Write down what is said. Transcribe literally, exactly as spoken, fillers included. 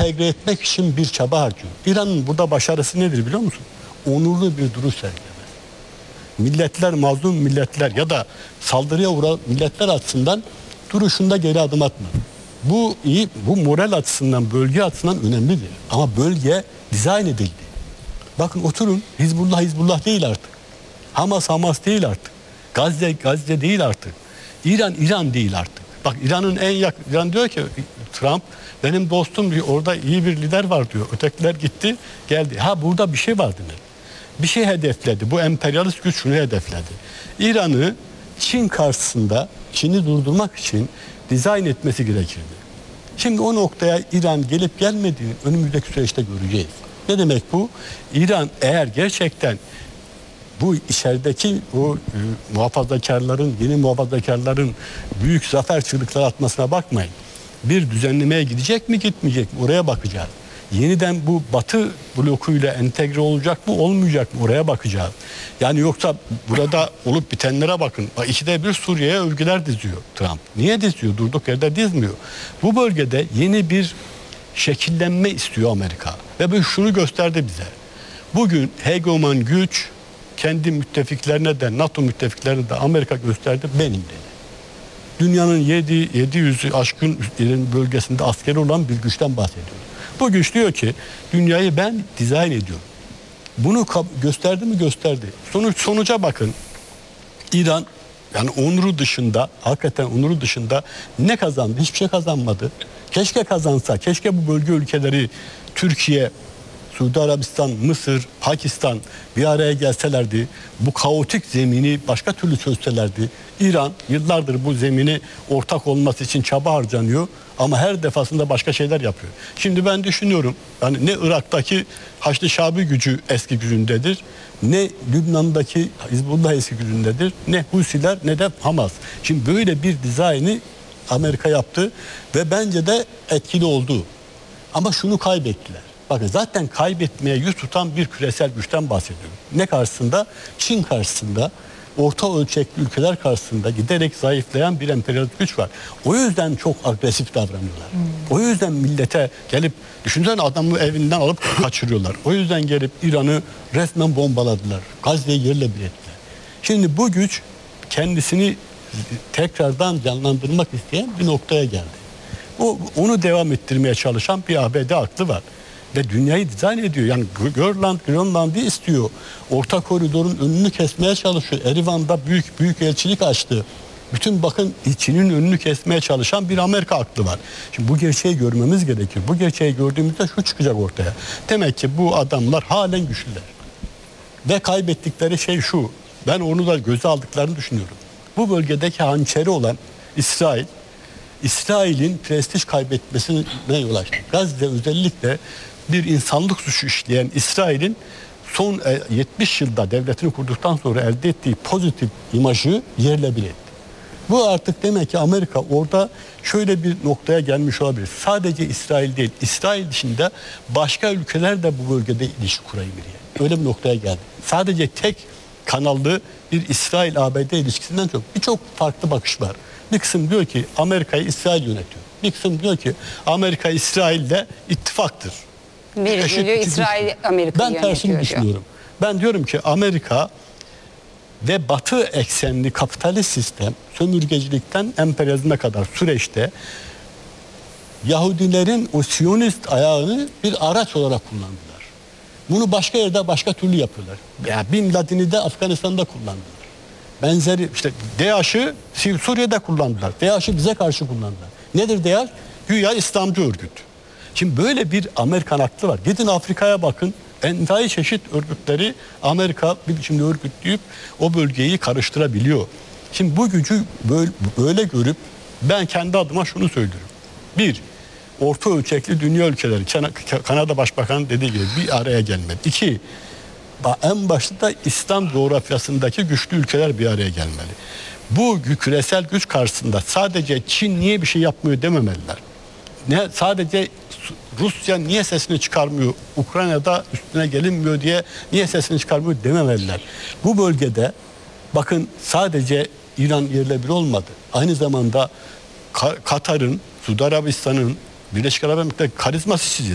entegre etmek için bir çaba harcıyor. İran'ın burada başarısı nedir biliyor musun? Onurlu bir duruş sergilemez. Milletler, mazlum milletler ya da saldırıya uğrayan milletler açısından duruşunda geri adım atma. Bu iyi, bu moral açısından, bölge açısından önemlidir. Ama bölge dizayn edildi. Bakın oturun, Hizbullah Hizbullah değil artık. Hamas Hamas değil artık. Gazze Gazze değil artık. İran İran değil artık. Bak İran'ın en yakın, İran diyor ki Trump benim dostum diyor, orada iyi bir lider var diyor. Ötekiler gitti geldi. Ha burada bir şey vardı. Bir şey hedefledi. Bu emperyalist güç şunu hedefledi. İran'ı Çin karşısında Çin'i durdurmak için dizayn etmesi gerekirdi. Şimdi o noktaya İran gelip gelmediğini önümüzdeki süreçte göreceğiz. Ne demek bu? İran eğer gerçekten bu içerideki o e, muhafazakarların, yeni muhafazakarların büyük zafer çığlıkları atmasına bakmayın. Bir düzenlemeye gidecek mi gitmeyecek mi oraya bakacağız. Yeniden bu Batı blokuyla entegre olacak mı olmayacak mı oraya bakacağız. Yani yoksa burada olup bitenlere bakın. İkide bir Suriye'ye övgüler diziyor Trump. Niye diziyor? Durduk yerde dizmiyor. Bu bölgede yeni bir şekillenme istiyor Amerika. Ve bu şunu gösterdi bize. Bugün hegemon güç kendi müttefiklerine de NATO müttefiklerine de Amerika gösterdi benim dedi. Dünyanın yedi yüzü aşkın bölgesinde askeri olan bir güçten bahsediyoruz. Bu güç diyor ki dünyayı ben dizayn ediyorum. Bunu gösterdi mi gösterdi. Sonuç sonuca bakın. İran yani onuru dışında hakikaten onuru dışında ne kazandı? Hiçbir şey kazanmadı. Keşke kazansa. Keşke bu bölge ülkeleri Türkiye, Suudi Arabistan, Mısır, Pakistan bir araya gelselerdi, bu kaotik zemini başka türlü çözselerdi. İran yıllardır bu zemini ortak olması için çaba harcanıyor ama her defasında başka şeyler yapıyor. Şimdi ben düşünüyorum, yani ne Irak'taki Haçlı Şabi gücü eski gücündedir, ne Lübnan'daki Hizbullah eski gücündedir, ne Husiler ne de Hamas. Şimdi böyle bir dizaynı Amerika yaptı ve bence de etkili oldu. Ama şunu kaybettiler. Bakın zaten kaybetmeye yüz tutan bir küresel güçten bahsediyorum. Ne karşısında? Çin karşısında, orta ölçekli ülkeler karşısında giderek zayıflayan bir emperyalist güç var. O yüzden çok agresif davranıyorlar. Hmm. O yüzden millete gelip, düşünsene adamı evinden alıp kaçırıyorlar. O yüzden gelip İran'ı resmen bombaladılar. Gazze'yi yerle bir ettiler. Şimdi bu güç kendisini tekrardan canlandırmak isteyen bir noktaya geldi. O, onu devam ettirmeye çalışan bir A B D aklı var. Ve dünyayı dizayn ediyor. Yani Grönland, Grönland'ı istiyor. Orta koridorun önünü kesmeye çalışıyor. Erivan'da büyük büyük elçilik açtı. Bütün bakın Çin'in önünü kesmeye çalışan bir Amerika aklı var. Şimdi bu gerçeği görmemiz gerekiyor. Bu gerçeği gördüğümüzde şu çıkacak ortaya. Demek ki bu adamlar halen güçlüler. Ve kaybettikleri şey şu. Ben onu da göze aldıklarını düşünüyorum. Bu bölgedeki hançeri olan İsrail, İsrail'in prestij kaybetmesine yol açtı. Gazze özellikle bir insanlık suçu işleyen İsrail'in son yetmiş yılda devletini kurduktan sonra elde ettiği pozitif imajı yerle bir etti. Bu artık demek ki Amerika orada şöyle bir noktaya gelmiş olabilir. Sadece İsrail değil, İsrail dışında başka ülkeler de bu bölgede ilişki kurabilir. Yani. Öyle bir noktaya geldi. Sadece tek kanallı bir İsrail-A B D ilişkisinden çok birçok farklı bakış var. Bir kısım diyor ki Amerika'yı İsrail yönetiyor. Bir kısım diyor ki Amerika İsrail'le ittifaktır. Biri diyor İsrail Amerika'yı yönetiyor. Ben tersini diyor. düşünüyorum. Ben diyorum ki Amerika ve Batı eksenli kapitalist sistem sömürgecilikten emperyalizme kadar süreçte Yahudilerin o Siyonist ayağını bir araç olarak kullandılar. Bunu başka yerde başka türlü yapıyorlar. Yani Bin Laden'i de Afganistan'da kullandılar. Benzeri işte DAEŞ'ı Suriye'de kullandılar. DAEŞ'ı bize karşı kullandılar. Nedir DAEŞ? Güya İslamcı örgüt. Şimdi böyle bir Amerikan aklı var. Gidin Afrika'ya bakın. Envai çeşit örgütleri Amerika bir biçimde örgütleyip o bölgeyi karıştırabiliyor. Şimdi bu gücü böyle, böyle görüp ben kendi adıma şunu söylüyorum. Bir, orta ölçekli dünya ülkeleri, Kanada Başbakanı dediği gibi bir araya gelmedi. İki, en başta da İslam coğrafyasındaki güçlü ülkeler bir araya gelmeli. Bu küresel güç karşısında sadece Çin niye bir şey yapmıyor dememeliler. Ne sadece Rusya niye sesini çıkarmıyor, Ukrayna'da üstüne gelinmiyor diye niye sesini çıkarmıyor dememeliler. Bu bölgede bakın sadece İran yerle bir olmadı. Aynı zamanda Katar'ın, Suudi Arabistan'ın, Birleşik Arap Emirlikleri'nin karizması